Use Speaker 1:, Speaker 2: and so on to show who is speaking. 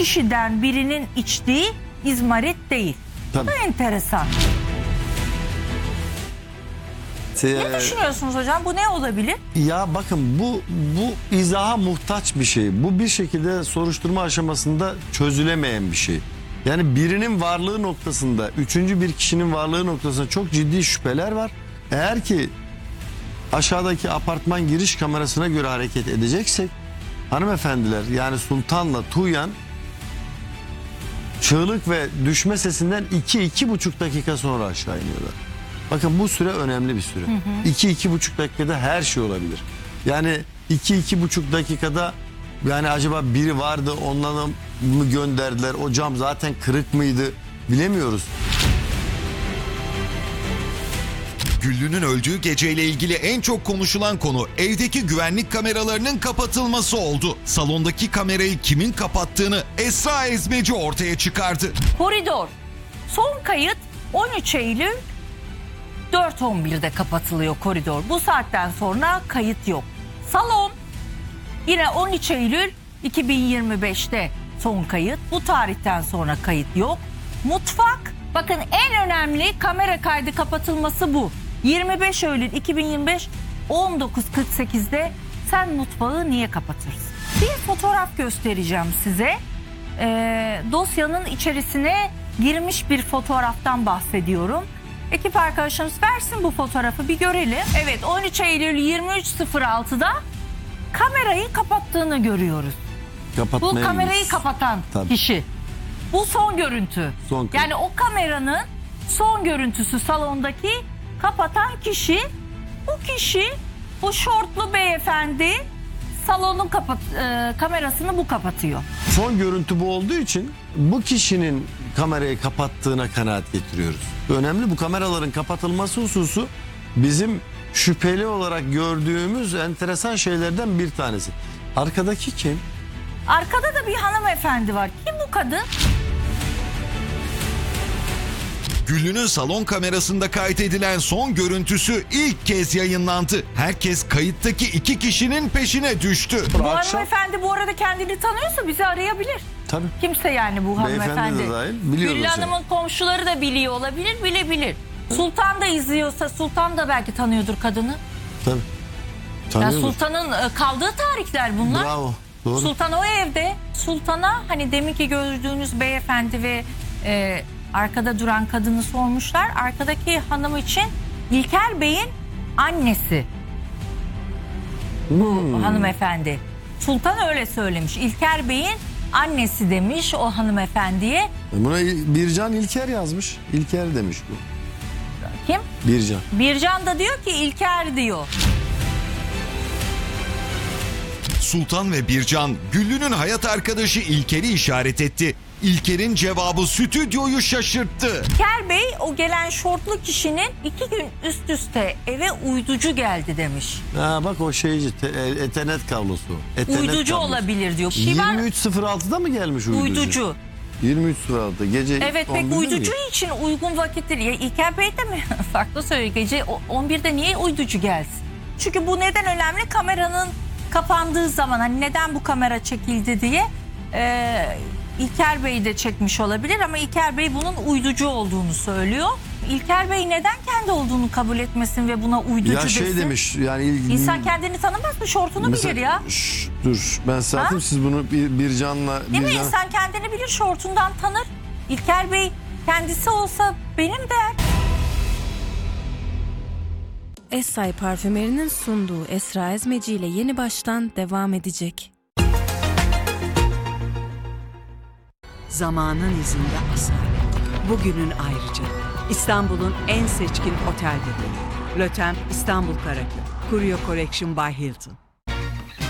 Speaker 1: kişiden birinin içtiği izmarit değil.
Speaker 2: Tabii.
Speaker 1: Bu enteresan. Ne düşünüyorsunuz hocam? Bu ne olabilir?
Speaker 2: Ya bakın bu izaha muhtaç bir şey. Bu bir şekilde soruşturma aşamasında çözülemeyen bir şey. Yani birinin varlığı noktasında, üçüncü bir kişinin varlığı noktasında çok ciddi şüpheler var. Eğer ki aşağıdaki apartman giriş kamerasına göre hareket edeceksek, hanımefendiler yani Sultan'la Tuğyan çığlık ve düşme sesinden 2-2,5 dakika sonra aşağı iniyorlar. Bakın bu süre önemli bir süre. 2-2,5 dakikada her şey olabilir. Yani 2-2,5 dakikada yani acaba biri vardı ondan mı gönderdiler? O cam zaten kırık mıydı? Bilemiyoruz.
Speaker 3: Güllü'nün öldüğü geceyle ilgili en çok konuşulan konu evdeki güvenlik kameralarının kapatılması oldu. Salondaki kamerayı kimin kapattığını Esra Ezmeci ortaya çıkardı.
Speaker 1: Koridor. Son kayıt 13 Eylül 4.11'de kapatılıyor koridor. Bu saatten sonra kayıt yok. Salon yine 13 Eylül 2025'te son kayıt. Bu tarihten sonra kayıt yok. Mutfak, bakın en önemli kamera kaydı kapatılması bu. 25 Eylül 2025 19.48'de sen mutfağı niye kapatırsın? Bir fotoğraf göstereceğim size. Dosyanın içerisine girmiş bir fotoğraftan bahsediyorum. Ekip arkadaşlarımız versin bu fotoğrafı bir görelim. Evet, 13 Eylül 23.06'da kamerayı kapattığını görüyoruz. Bu kamerayı kapatan kişi. Bu son görüntü. Yani o kameranın son görüntüsü salondaki kapatan kişi. Bu kişi, bu şortlu beyefendi salonun kamerasını bu kapatıyor.
Speaker 2: Son görüntü bu olduğu için bu kişinin kamerayı kapattığına kanaat getiriyoruz. Önemli, bu kameraların kapatılması hususu bizim şüpheli olarak gördüğümüz enteresan şeylerden bir tanesi. Arkadaki kim?
Speaker 1: Arkada da bir hanımefendi var. Kim bu kadın?
Speaker 3: Güllü'nün salon kamerasında kaydedilen son görüntüsü ilk kez yayınlandı. Herkes kayıttaki iki kişinin peşine düştü.
Speaker 1: Bu hanımefendi bu arada kendini tanıyorsa bizi arayabilir.
Speaker 2: Tabii.
Speaker 1: Kimse yani bu hanımefendi.
Speaker 2: Beyefendi de dahil biliyoruz.
Speaker 1: Güllü Hanım'ın
Speaker 2: yani
Speaker 1: komşuları da biliyor olabilir, bilebilir. Sultan da izliyorsa Sultan da belki tanıyordur kadını.
Speaker 2: Tabii.
Speaker 1: Yani Sultan'ın kaldığı tarihler bunlar.
Speaker 2: Bravo. Doğru.
Speaker 1: Sultan o evde. Sultan'a hani deminki gördüğünüz beyefendi ve arkada duran kadını sormuşlar. Arkadaki hanım için İlker Bey'in annesi. Bu hanımefendi. Sultan öyle söylemiş. İlker Bey'in annesi demiş o hanımefendiye.
Speaker 2: Buna Bircan İlker yazmış. İlker demiş bu.
Speaker 1: Kim?
Speaker 2: Bircan.
Speaker 1: Bircan da diyor ki İlker diyor.
Speaker 3: Sultan ve Bircan Güllü'nün hayat arkadaşı İlker'i işaret etti. İlker'in cevabı stüdyoyu şaşırttı.
Speaker 1: İlker Bey o gelen şortlu kişinin 2 gün üst üste eve uyducu geldi demiş.
Speaker 2: Ha bak o şeyci Ethernet kablosu.
Speaker 1: Uyducu olabilir diyor.
Speaker 2: 23.06'da mı gelmiş uyducu?
Speaker 1: Uyducu.
Speaker 2: 23.06 gece.
Speaker 1: Evet pek uyducu için uygun vakittir. Ya İlker Bey de mi? Farklı söylüyor. Gece 11'de niye uyducu gelsin? Çünkü bu neden önemli? Kameranın kapandığı zaman hani neden bu kamera çekildi diye İlker Bey de çekmiş olabilir ama İlker Bey bunun uyducu olduğunu söylüyor. İlker Bey neden kendi olduğunu kabul etmesin ve buna uyducu
Speaker 2: ya
Speaker 1: desin?
Speaker 2: Ya şey demiş yani.
Speaker 1: İnsan kendini tanımaz mı? Şortunu mesela, bilir ya.
Speaker 2: Dur ben zaten siz bunu Bircan'la.
Speaker 1: Değil mi? İnsan kendini bilir, şortundan tanır. İlker Bey kendisi olsa benim der.
Speaker 4: Essay Parfümeri'nin sunduğu Esra Ezmeci ile Yeni Baştan devam edecek.
Speaker 5: Zamanın izinde asalet. Bugünün ayrıca. İstanbul'un en seçkin otel deposu. Lotem İstanbul Karaköy. Curio Collection by Hilton.